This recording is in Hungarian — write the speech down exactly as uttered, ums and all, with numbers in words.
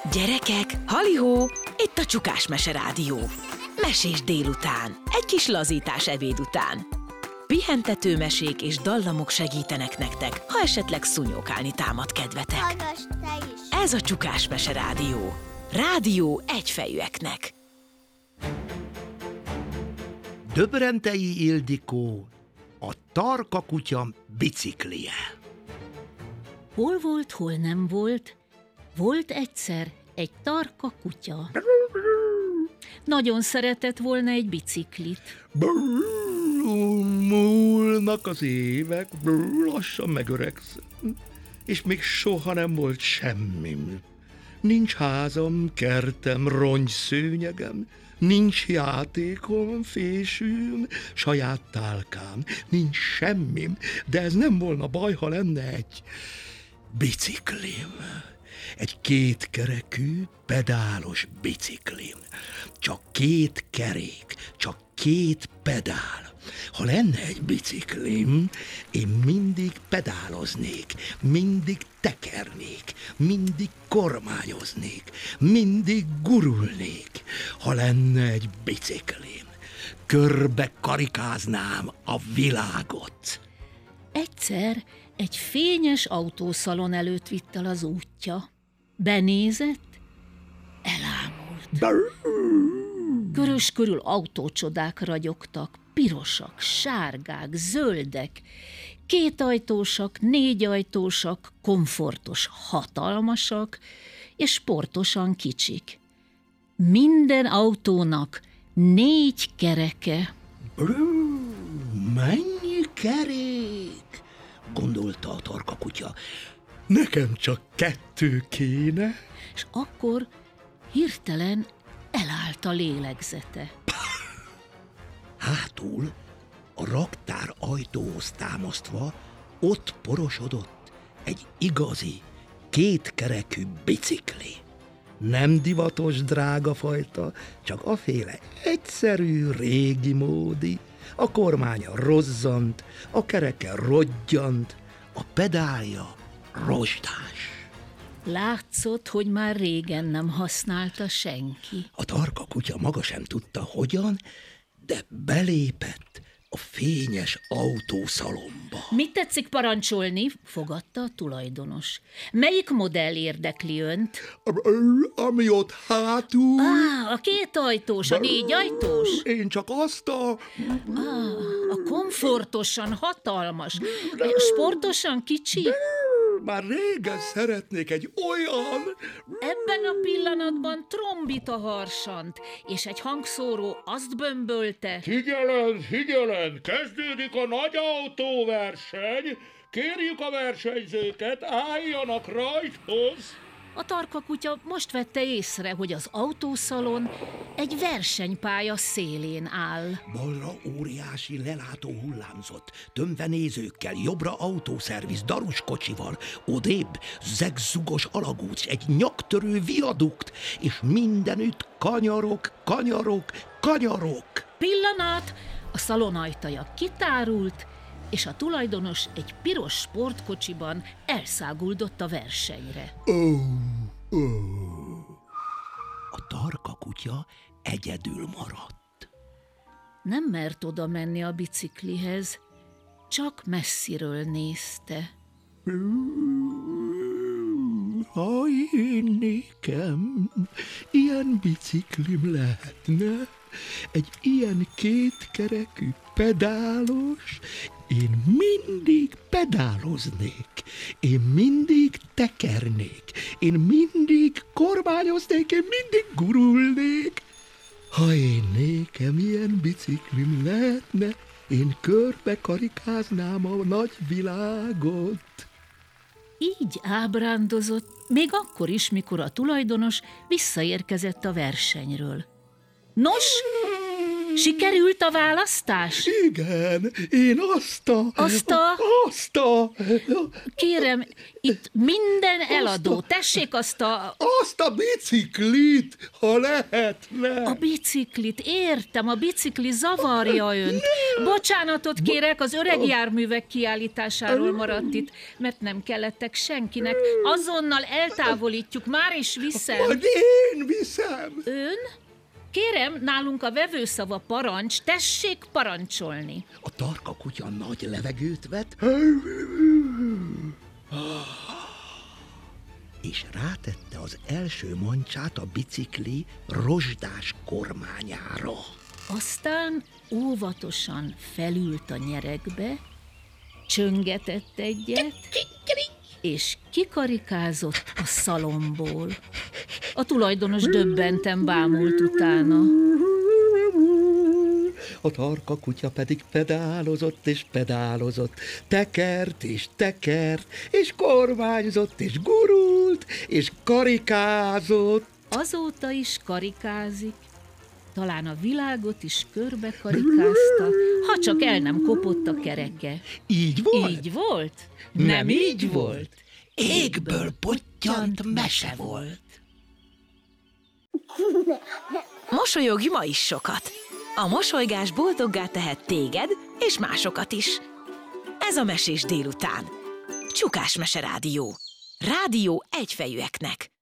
Gyerekek, halihó, itt a Csukás Mese Rádió. Mesés délután, egy kis lazítás ebéd után. Pihentető mesék és dallamok segítenek nektek, ha esetleg szúnyókálni támad kedvetek. Hallgass te is! Ez a Csukás Mese Rádió. Rádió egyfejűeknek. Döbrentei Ildikó, a tarka kutya biciklije. Hol volt, hol nem volt, volt egyszer egy tarka kutya. Nagyon szeretett volna egy biciklit. Múlnak az évek, lassan megöregszem, és még soha nem volt semmim. Nincs házam, kertem, rongyszőnyegem, nincs játékom, fésűm, saját tálkám, nincs semmim, de ez nem volna baj, ha lenne egy biciklim. Egy kétkerekű, pedálos biciklim. Csak két kerék, csak két pedál. Ha lenne egy biciklim, én mindig pedáloznék, mindig tekernék, mindig kormányoznék, mindig gurulnék. Ha lenne egy biciklim, körbe karikáznám a világot. Egyszer egy fényes autószalon előtt vitt el az útja. Benézett, elámult. Körös körül autócsodák ragyogtak, pirosak, sárgák, zöldek, kétajtósak, négyajtósak, komfortos, hatalmasak és sportosan kicsik. Minden autónak négy kereke. Brrr, mennyi kerék, gondolta a tarka kutya. Nekem csak kettő kéne. És akkor hirtelen elállt a lélegzete. Hátul, a raktár ajtóhoz támasztva, ott porosodott egy igazi, kétkerekű bicikli. Nem divatos drága fajta, csak aféle egyszerű, régi módi. A kormánya rozzant, a kereke rodgyant, a pedálja rozsdás. Látszott, hogy már régen nem használta senki. A tarka kutya maga sem tudta hogyan, de belépett a fényes autószalomba. Mit tetszik parancsolni? Fogadta a tulajdonos. Melyik modell érdekli önt? Ami ott hátul... Á, a kétajtós, a négyajtós? Én csak azt a... Á, a komfortosan hatalmas, sportosan kicsi? Már régen szeretnék egy olyan... Ebben a pillanatban trombita harsant, és egy hangszóró azt bömbölte. Figyelem, figyelem, kezdődik a nagy autóverseny, kérjük a versenyzőket, álljanak rajthoz. A tarka kutya most vette észre, hogy az autószalon egy versenypálya szélén áll. Balra óriási lelátó hullámzott, tömve nézőkkel, jobbra autószerviz darus kocsival, odébb zegzugos alagút, egy nyaktörő viadukt, és mindenütt kanyarok, kanyarok, kanyarok. Pillanat! A szalon ajtaja kitárult, és a tulajdonos egy piros sportkocsiban elszáguldott a versenyre. Ó, ó. A tarka kutya egyedül maradt. Nem mert oda menni a biciklihez, csak messziről nézte. Ha én nékem ilyen biciklim lehetne, egy ilyen kétkerekű pedálos, én mindig pedáloznék, én mindig tekernék, én mindig kormányoznék, én mindig gurulnék. Ha én nékem ilyen biciklim lehetne, én körbe karikáznám a nagy világot. Így ábrándozott, még akkor is, mikor a tulajdonos visszaérkezett a versenyről. Nos, Sikerült a választás? Igen, én azt a... Azt a... Azt a... Kérem, itt minden eladó. Tessék azt a... Azt a biciklit, ha lehetne. A biciklit, értem, a bicikli zavarja önt. Bocsánatot kérek, az öreg járművek kiállításáról maradt itt, mert nem kellettek senkinek. Azonnal eltávolítjuk, már is viszem. Majd én viszem. Ön? Kérem, nálunk a vevőszava parancs, tessék parancsolni. A tarka kutya nagy levegőt vett, és rátette az első mancsát a bicikli rozsdás kormányára. Aztán óvatosan felült a nyeregbe, csöngetett egyet, és kikarikázott a szalomból. A tulajdonos döbbenten bámult utána. A tarka kutya pedig pedálozott és pedálozott, tekert és tekert, és kormányzott és gurult, és karikázott. Azóta is karikázik, talán a világot is körbe karikázta, ha csak el nem kopott a kereke. Így volt? Így volt? Nem így volt. Égből pottyant mese volt. Mosolyogj ma is sokat! A mosolygás boldoggá tehet téged és másokat is. Ez a Mesés délután. Csukás Mese Rádió. Rádió egyfejűeknek.